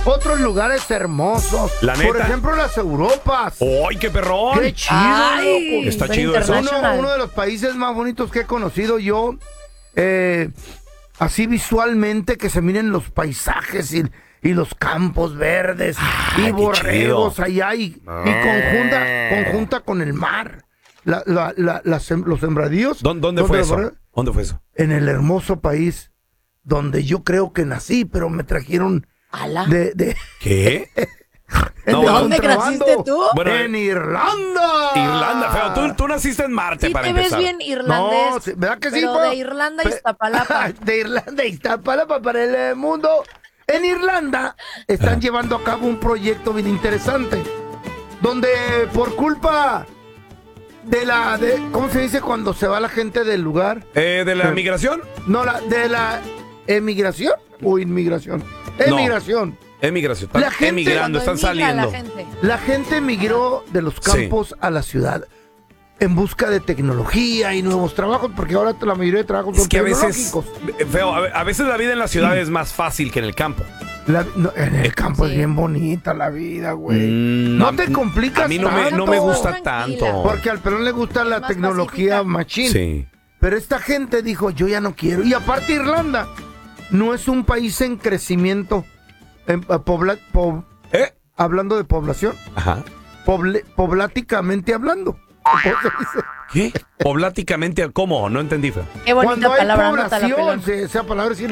otros lugares hermosos. La neta. Por ejemplo, las Europas. ¡Ay, qué perrón! ¡Qué chido, loco! Está chido eso. Uno de los países más bonitos que he conocido yo, así visualmente, que se miren los paisajes y los campos verdes y borregos allá y conjunta con el mar. Los sembradíos. ¿Dónde fue eso? ¿Dónde fue eso? En el hermoso país donde yo creo que nací, pero me trajeron de ¿Qué? No, ¿Dónde creciste tú? Bueno, en Irlanda. Irlanda, feo. Tú naciste en Marte, Sí, para te empezar. ves bien irlandés. No, ¿verdad que sí? Pero po? de Irlanda y Iztapalapa. De Irlanda y Iztapalapa para el mundo. En Irlanda están llevando a cabo un proyecto bien interesante, donde por culpa de ¿cómo se dice cuando se va la gente del lugar? ¿De la migración? No, de la emigración o inmigración. Emigración. Emigración. Están La gente- emigrando, están saliendo. La gente emigró de los campos a la ciudad en busca de tecnología y nuevos trabajos, porque ahora la mayoría de trabajos son Es que a veces, tecnológicos. feo, a veces la vida en la ciudad es más fácil que en el campo. En el campo es bien bonita la vida, güey. No te complicas A mí no tanto. me gusta tanto. Porque al pelón le gusta la tecnología machín. Sí. Pero esta gente dijo, yo ya no quiero. Y aparte Irlanda no es un país en crecimiento. Hablando de población. Ajá. Pobláticamente hablando. ¿Cómo se dice? ¿Qué? Pobláticamente, ¿cómo? No entendí, feo. Qué bonita Cuando hay palabra, anótala, población, pelón. esa palabra sí